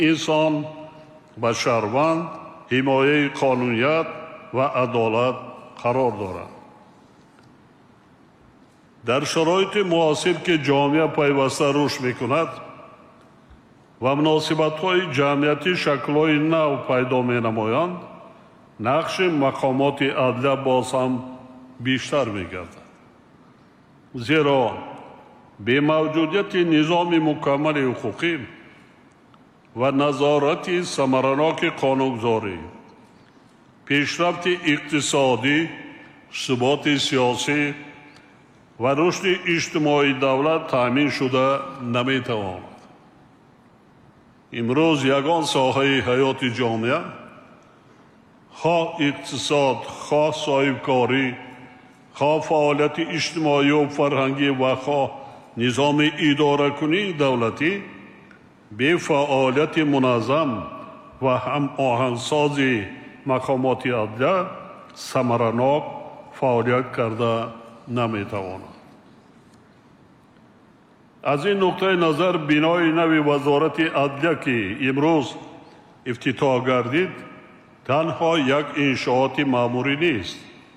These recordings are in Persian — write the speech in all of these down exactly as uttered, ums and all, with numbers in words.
انسان و شهروند حمایه قانونیت و عدالت قرار دارد. در شرایط معاصر که جامعه پیوسته رشد میکند و مناسبت‌های جمعیتی شکل‌های نو پیدا می‌نمایند، نقش مقامات عدلیه باز هم بیشتر می‌گردد. زیرا به موجودیت نظام مکمل حقوقی و نظارت ثمرناک قانونگذاری، پیشرفت اقتصادی، ثبات سیاسی و رشد اجتماعی دولت تامین شده نمی‌تواند. امروز یگان ساحه حیات جامعه، خواه اقتصاد، خواه صاحبکاری، خواه فعالیت اجتماعی و فرهنگی و خواه نظام اداره کنی دولتی، به فعالیت منظم و هم آهنگسازی مقامات عدلیه ثمرناک فعالیت کرده نمی‌تواند. از این نقطه نظر بنای نوی وزارت عدلیه که امروز افتتاح گردید تنها یک انشاءات معمولی نیست،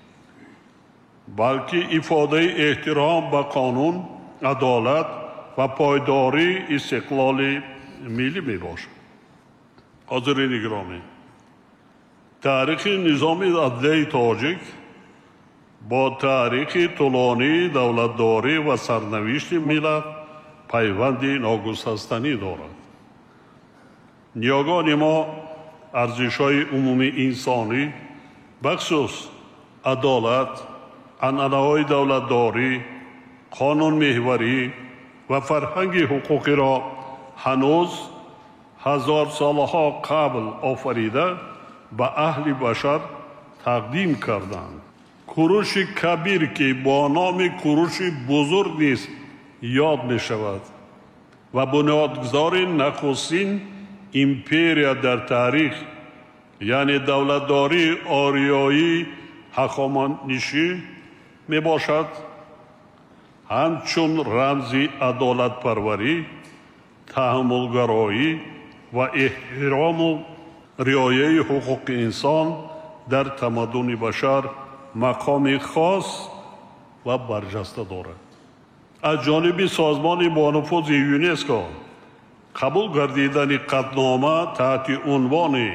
بلکه افاده احترام به قانون، عدالت و پایداری استقلال ملی می باشد. حاضرین گرامی، تاریخ نظام عدلیه تاجیک با تاریخ طولانی دولتداری و سرنوشت ملت پیوندی ناگسستنی دارد. نیاگان ما ارزش‌های عمومی انسانی بخصوص عدالت، عنعنه‌های دولتداری، قانون محوری و فرهنگ حقوقی را هنوز هزار سالها قبل آفریده به اهل بشر تقدیم کردند. کوروش کبیر که با نام کوروش بزرگ نیست یاد می شود و بنیادگذار نخستین امپریا در تاریخ، یعنی دولتداری آریایی هخامنشی می باشد، همچون رمزی عدالت پروری، تحملگرایی و احترام و رعایت حقوق انسان در تمدن بشر مقام خاص و برجسته دارد. از جانب سازمان با نفوذ یونسکو قبول گردیدن قطعنامه تحت عنوان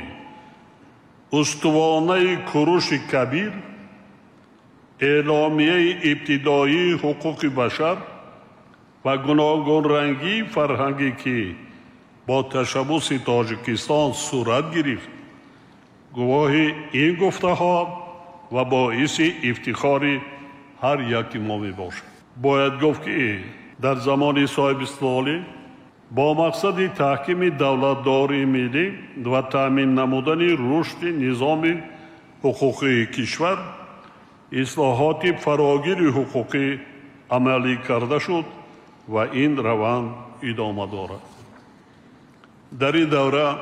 استوانه کوروش کبیر، اعلامیه ابتدایی حقوق بشر و گوناگون رنگی فرهنگی که با تشبث تاجیکستان صورت گرفت، گواه این گفته ها و باعث افتخار هر یک ما می باشد. باید گفت که در زمان صاحب استقلالی با مقصد تحکیم دولتداری ملی و تامین نمودن رشد نظام حقوقی کشور، اصلاحات فراگیر حقوقی عملی کرده شد و این روند ادامه دارد. در این دوره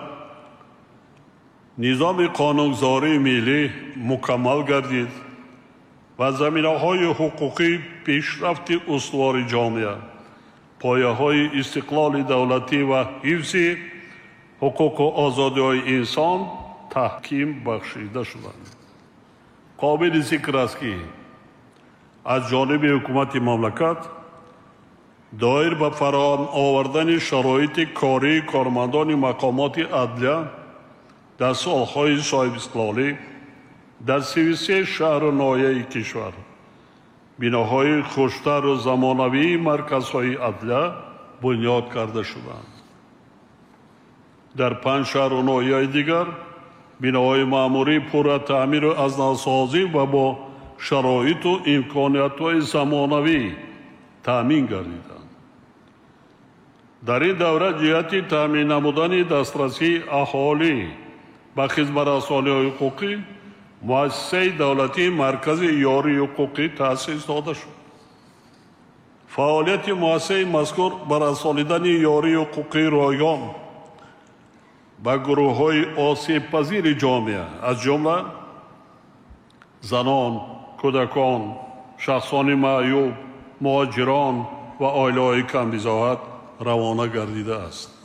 نظام قانونگذاری ملی مکمل گردید و زمینه‌های حقوقی پیشرفت استوار جامعه، پایه‌های استقلال دولتی و حفظ حقوق و آزادی‌های انسان تحکیم بخشیده شدند. قابل ذکر است که از جانب حکومت مملکت دایر به فراهم آوردن شرایط کاری کارمندان مقامات عدلیه در سالهای صاحب استقلالی در سی و سه شهر و ناحیه کشور بناهای خوشتر و زمانوی مرکزهای عدلیه بنیاد کرده شدند. در پنج شهر و ناحیه دیگر بناهای معمولی پر تعمیر و از نوسازی و با شرایط و امکانیت‌های زمانوی تامین گردیدند. در این دوره جهت تامین نمودن دسترسی اهالی به خدمت‌رسانی حقوقی، مؤسسه دولتی مرکز یاری حقوقی تأسیس داده شد. فعالیت مؤسسه مذکور بر رسانیدن یاری حقوقی رایگان به گروه‌های آسیب پذیر جامعه از جمله زنان، کودکان، شخصان معیوب، مهاجران و عائله‌های کم بضاعت روانه گردیده است.